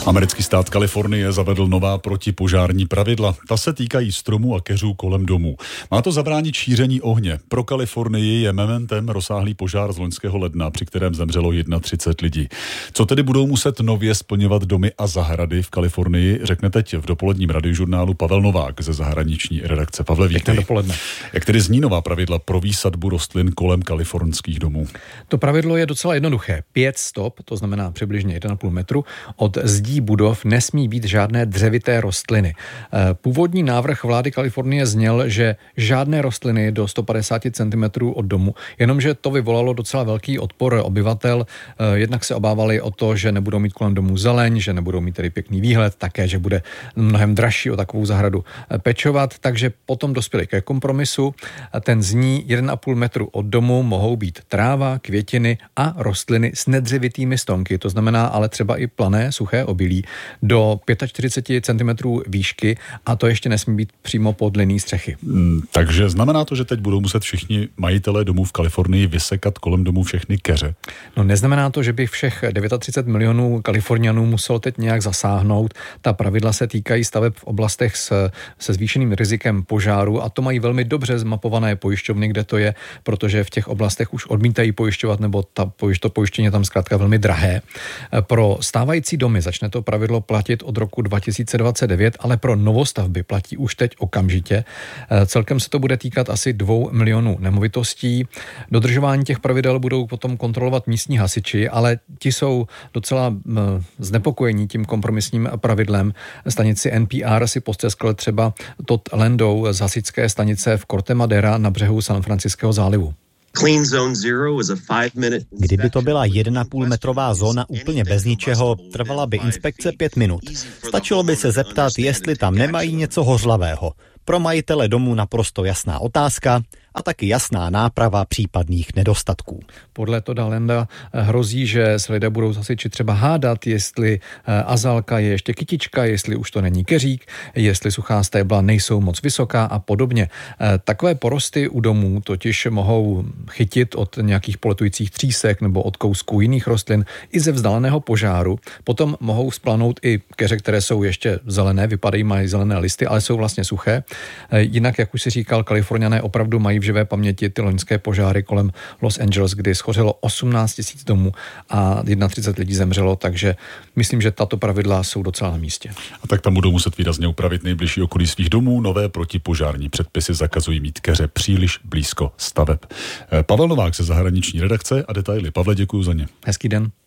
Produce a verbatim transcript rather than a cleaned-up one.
Americký stát Kalifornie zavedl nová protipožární pravidla. Ta se týkají stromů a keřů kolem domů. Má to zabránit šíření ohně. Pro Kalifornii je mementem rozsáhlý požár z loňského ledna, při kterém zemřelo třicet jedna lidí. Co tedy budou muset nově splňovat domy a zahrady v Kalifornii, řekne teď v dopoledním radiožurnálu Pavel Novák ze zahraniční redakce. Pavle, vítej. Dopoledne. Jak tedy zní nová pravidla pro výsadbu rostlin kolem kalifornských domů? To pravidlo je docela jednoduché. Pět stop, to znamená přibližně jedna a půl metru, od zdí budov nesmí být žádné dřevité rostliny. Původní návrh vlády Kalifornie zněl, že žádné rostliny do sto padesát centimetrů od domu, jenomže to vyvolalo docela velký odpor obyvatel. Jednak se obávali o to, že nebudou mít kolem domu zeleň, že nebudou mít tedy pěkný výhled, také, že bude mnohem dražší o takovou zahradu pečovat, takže potom dospěli ke kompromisu. Ten zní jeden a půl metru od domu mohou být tráva, květiny a rostliny s nedřevitými stonky, to znamená ale třeba i plané, suché obilí, do čtyřicet pět centimetrů výšky a to ještě nesmí být přímo pod linií střechy. Hmm, takže znamená to, že teď budou muset všichni majitelé domů v Kalifornii vysekat kolem domů všechny keře? No neznamená to, že by všech třicet devět milionů Kalifornianů muselo teď nějak zasáhnout. Ta pravidla se týkají staveb v oblastech s, se zvýšeným rizikem požáru a to mají velmi dobře zmapované pojišťovny, kde to je, protože v těch oblastech už odmítají pojišťovat, nebo ta pojišť, to pojištění je tam zkrátka velmi drahé. Pro stávající domy začne to pravidlo platit od roku dva tisíce dvacet devět, ale pro novostavby platí už teď okamžitě. Celkem se to bude týkat asi dvou milionů nemovitostí. Dodržování těch pravidel budou potom kontrolovat místní hasiči, ale ti jsou docela znepokojení tím kompromisním pravidlem. Stanici N P R si posteskl třeba Todd Landau z hasičské stanice v Corte Madera na břehu San Francisckého zálivu. Kdyby to byla jedna a půl metrová zóna úplně bez ničeho, trvala by inspekce pět minut. Stačilo by se zeptat, jestli tam nemají něco hořlavého. Pro majitele domu naprosto jasná otázka a taky jasná náprava případných nedostatků. Podle Todda Landa hrozí, že se lidé budou hasiči třeba hádat, jestli azalka je ještě kytička, jestli už to není keřík, jestli suchá stébla nejsou moc vysoká a podobně. Takové porosty u domů totiž mohou chytit od nějakých poletujících třísek nebo od kousků jiných rostlin i ze vzdáleného požáru. Potom mohou splanout i keře, které jsou ještě zelené, vypadají, mají zelené listy, ale jsou vlastně suché. Jinak, jak už si říkal, Kaliforňané opravdu mají v živé paměti ty loňské požáry kolem Los Angeles, kdy schořelo osmnáct tisíc domů a třicet jedna lidí zemřelo, takže myslím, že tato pravidla jsou docela na místě. A tak tam budou muset výrazně upravit nejbližší okolí svých domů. Nové protipožární předpisy zakazují mít keře příliš blízko staveb. Pavel Novák ze zahraniční redakce a detaily. Pavle, děkuju za ně. Hezký den.